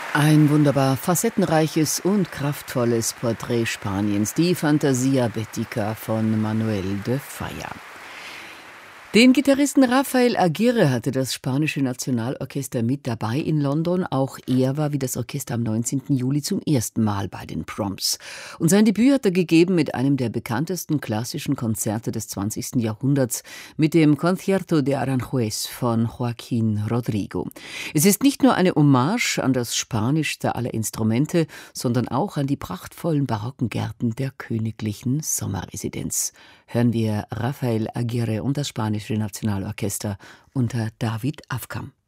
Ein wunderbar facettenreiches und kraftvolles Porträt Spaniens, die Fantasia Bética von Manuel de Falla. Den Gitarristen Rafael Aguirre hatte das spanische Nationalorchester mit dabei in London. Auch er war wie das Orchester am 19. Juli zum ersten Mal bei den Proms. Und sein Debüt hat er gegeben mit einem der bekanntesten klassischen Konzerte des 20. Jahrhunderts, mit dem Concierto de Aranjuez von Joaquín Rodrigo. Es ist nicht nur eine Hommage an das spanischste aller Instrumente, sondern auch an die prachtvollen barocken Gärten der königlichen Sommerresidenz. Hören wir Rafael Aguirre und das spanische Nationalorchester unter David Afkam.